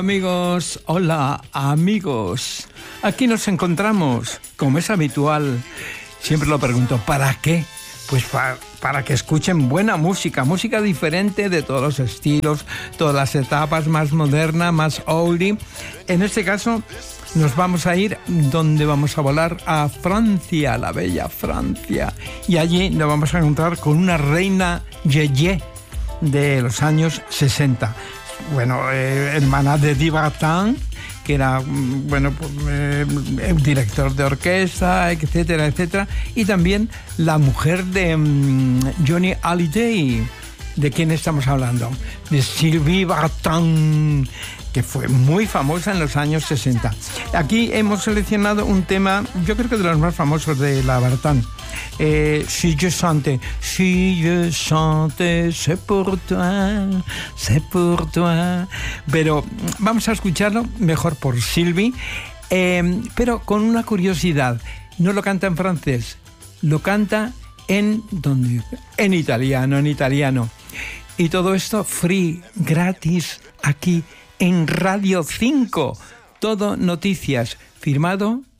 Amigos, hola amigos, aquí nos encontramos, como es habitual, siempre lo pregunto, ¿para qué? Pues para que escuchen buena música, música diferente de todos los estilos, todas las etapas, más moderna, más oldie. En este caso nos vamos a ir donde vamos a volar a Francia, la bella Francia, y allí nos vamos a encontrar con una reina yeye de los años 60. Bueno, hermana de Eddie Vartan, que era, bueno, un director de orquesta, etcétera, etcétera. Y también la mujer de Johnny Hallyday. ¿De quién estamos hablando? De Sylvie Vartan, que fue muy famosa en los años 60. Aquí hemos seleccionado un tema, yo creo que de los más famosos de la Vartan. Si je chante, c'est pour toi. Pero vamos a escucharlo mejor por Sylvie, pero con una curiosidad. No lo canta en francés, lo canta en italiano. Y todo esto free, gratis, aquí en Radio 5. Todo noticias, firmado